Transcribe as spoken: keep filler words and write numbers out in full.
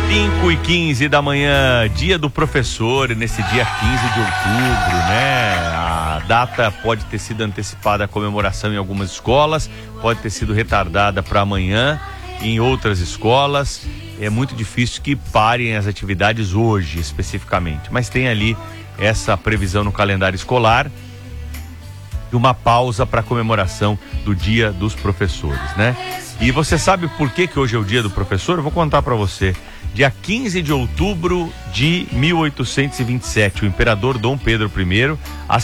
cinco e quinze da manhã, dia do professor, e nesse dia quinze de outubro, né? A data pode ter sido antecipada, a comemoração em algumas escolas, pode ter sido retardada para amanhã em outras escolas. É muito difícil que parem as atividades hoje, especificamente, mas tem ali essa previsão no calendário escolar de uma pausa para a comemoração do Dia dos Professores, né? E você sabe por que que hoje é o Dia do Professor? Eu vou contar para você. Dia quinze de outubro de mil oitocentos e vinte e sete, o imperador Dom Pedro I